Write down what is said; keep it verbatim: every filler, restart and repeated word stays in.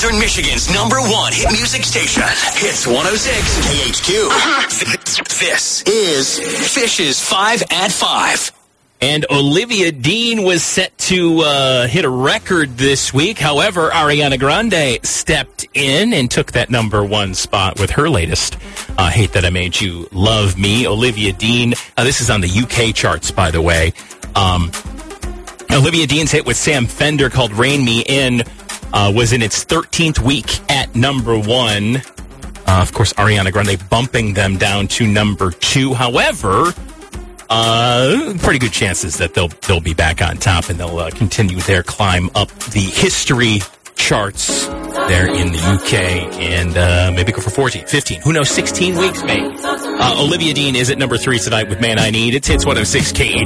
Northern Michigan's number one hit music station. Hits one oh six K H Q. Uh-huh. This is Fish's five at five. And Olivia Dean was set to uh, hit a record this week. However, Ariana Grande stepped in and took that number one spot with her latest uh, Hate That I Made You Love Me. Olivia Dean, uh, this is on the U K charts, by the way. Um, Olivia Dean's hit with Sam Fender called Rein Me In uh, was in its thirteenth week at number one. Uh, of course, Ariana Grande bumping them down to number two. However, Uh, pretty good chances that they'll they'll be back on top and they'll uh, continue their climb up the history charts there in the U K and uh, maybe go for fourteen, fifteen, who knows, sixteen weeks maybe. Uh, Olivia Dean is at number three tonight with Man I Need. It's Hits one oh six K H.